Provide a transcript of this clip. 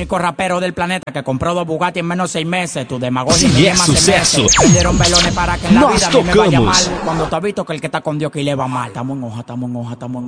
único rapero del planeta que compró 2 Bugatti en menos de 6 meses. Tu demagogia Sí, y es más suceso. Vendieron velones para que en la Nos vida a mí me vaya tocamos. mal. Cuando te has visto que el que está con Dios que le va mal. Estamos en hoja, estamos en hoja, estamos en